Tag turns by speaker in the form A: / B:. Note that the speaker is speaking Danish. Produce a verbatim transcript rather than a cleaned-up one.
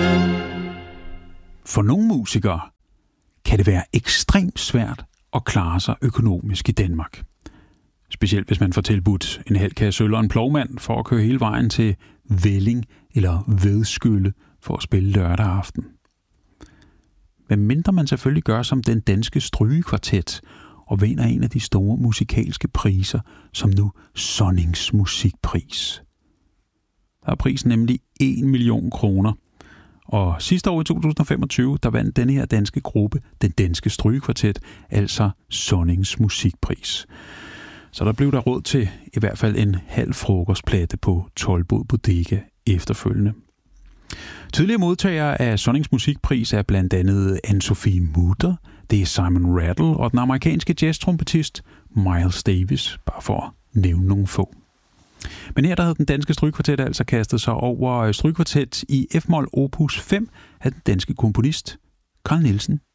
A: For nogle musikere kan det være ekstremt svært at klare sig økonomisk i Danmark. Specielt hvis man får tilbudt en halv kasse øl og en plovmand for at køre hele vejen til Velling eller Vedskølle for at spille lørdag aften. Men mindre man selvfølgelig gør som den danske strygekvartet og vinder en af de store musikalske priser, som nu Sonnings musikpris. Der er prisen nemlig en million kroner. Og sidste år i to tusind og femogtyve, der vandt denne her danske gruppe, den danske strygekvartet, altså Sonnings musikpris. Så der blev der råd til i hvert fald en halv frokostplatte på Toldbod Bodega efterfølgende. Tidligere modtagere af Sonnings musikpris er blandt andet Anne-Sophie Mutter, det er Simon Rattle og den amerikanske jazztrompetist Miles Davis, bare for at nævne nogle få. Men her der havde den danske strygekvartet altså kastet sig over strygekvartet i F-mol opus fem af den danske komponist Carl Nielsen.